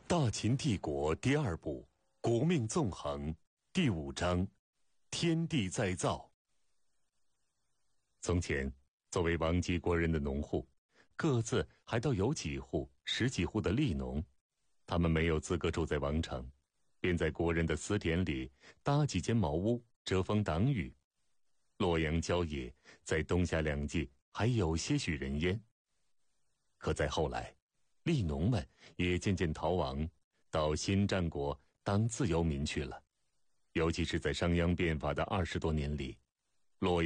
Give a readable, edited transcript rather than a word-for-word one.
大秦帝国第二部国命纵横第5章天地再造。从前，作为王级国人的农户，各自还都有几户、10几户的吏农，他们没有资格住在王城，便在国人的私田里搭几间茅屋，遮风挡雨。洛阳郊野在冬夏2季还有些许人烟。可在后来，吏农们也渐渐逃亡，到新战国当自由民去了。尤其是在商鞅变法的20多年里，洛阳